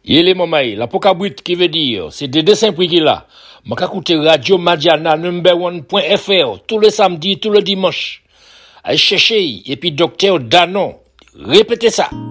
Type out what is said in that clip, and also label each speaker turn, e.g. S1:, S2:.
S1: Yele mamaï, la pokabrit qui veut dire, c'est des dessins prix qu'il a. M'a écouté Radio Madiana #1.fr tous les samedis, tous les dimanches. Allez chercher, et puis Docteur Danon. Répétez ça.